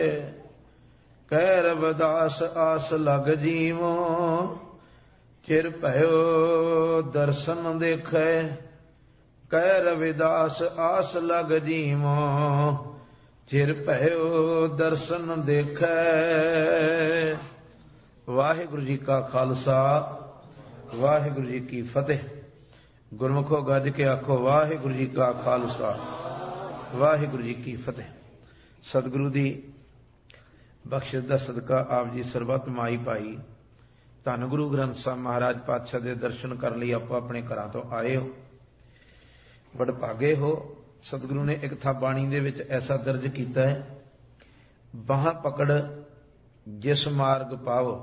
ਕਹਿ रविदास आस लग जीवो, चिर भयो दर्शन देखे। ਕਹਿ रविदास आस लग जीवो, चिर भयो दर्शन देखे। वाहिगुरु जी का खालसा, वाहिगुरु जी की फतेह। गुरमुखो गज के आखो वाहिगुरु जी का खालसा, वाहिगुरु जी की फतेह। सतगुरु दी बख्शिश दा सदका आप जी सरबत माई पाई। धन गुरु ग्रंथ साहब महाराज पातशाह दे दर्शन करने लई आपो अपने घरां तो आए हो, वडभागे हो। सतगुरु ने एक था बाणी दे विच ऐसा दर्ज कीता है, बाह पकड़ जिस मार्ग पाओ।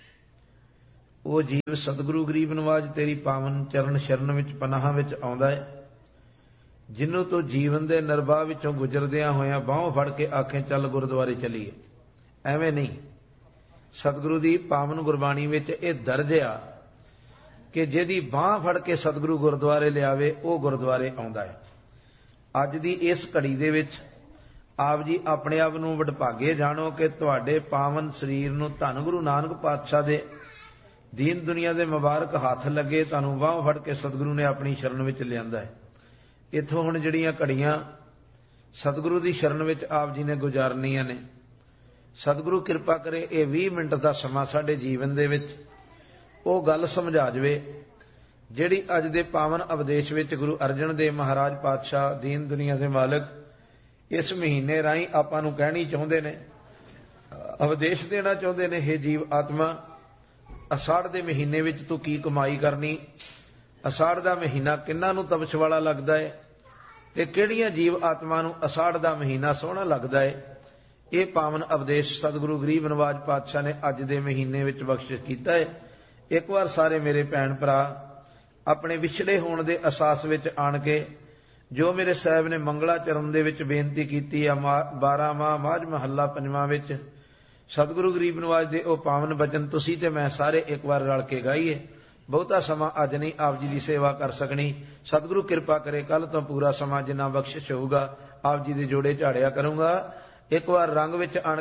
वो जीव सतगुरु गरीब नवाज तेरी पावन चरण शरण विच पनाह विच आउंदा है, जिन्हों तो जीवन दे नरबाह विचों गुजरदियां होया बाहों फड़ के आखे चल गुरुद्वारे चलीए। ਐਵੇਂ नहीं, सतगुरु दी पावन गुरबाणी विच ਇਹ दर्ज आ कि जिहदी बांह फड़ के सतगुरु गुरुद्वारे लियावे ਉਹ गुरुद्वारे आउंदा है। अज दी इस घड़ी दे विच आप जी अपने आप नूं वडभागे जाणो कि तुहाडे पावन शरीर नूं धन गुरु नानक पातशाह दे दीन दुनिया दे मुबारक हथ लगे, तुहानूं बांह फड़ के सतगुरु ने अपनी शरण विच लिआंदा है। इत्थों हुण जिहड़ियां घड़ियां सतगुरु दी शरण विच आप जी ने गुजारनियां ने, सतगुरु किरपा करे ये 20 मिनट का समा साडे जीवन दे विच वो गल समझा जावे जिहड़ी अज दे पावन उपदेश विच गुरु अर्जन देव महाराज पातशाह दीन दुनिया के मालिक इस महीने राही आपां नूं कहणी चाहुंदे ने, उपदेश देना चाहुंदे ने। हे जीव आत्मा, असाड़ दे महीने विच तू की कमाई करनी, असाड़ दा महीना किन्हां नूं तपश वाला लगदा है ते किहड़ियां जीव आत्मा नूं असाड़ दा महीना सोहना लगदा है। ये पावन उपदेश सतगुरु गरीब नवाज पातशाह ने अज दे महीने विच बख्शिश कीता है। एक बार सारे मेरे भैन भरा अपने विछड़े होने दे असास विच आण के जो मेरे साहब ने मंगला चरण दे विच बेनती कीती है, 12 माह माझ महला 5वां विच सतगुरु गरीब नवाज दे ओ पावन बचन तुसी ते मैं सारे एक बार रल के गाईए। बहुता समा अज नहीं आप जी की सेवा कर सकनी। सतगुरु किरपा करे कल तो पूरा समा जिन्ना बख्शिश होगा आप जी दे जोड़े झाड़िया करूंगा। एक बार रंग विच आण